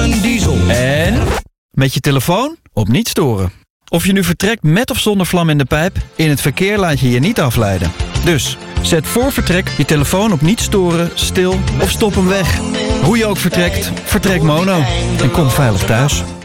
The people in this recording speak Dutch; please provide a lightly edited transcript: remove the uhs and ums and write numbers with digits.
een diesel. En met je telefoon op niet storen. Of je nu vertrekt met of zonder vlam in de pijp, in het verkeer laat je je niet afleiden. Dus zet voor vertrek je telefoon op niet storen, stil of stop hem weg. Hoe je ook vertrekt, vertrek mono en kom veilig thuis.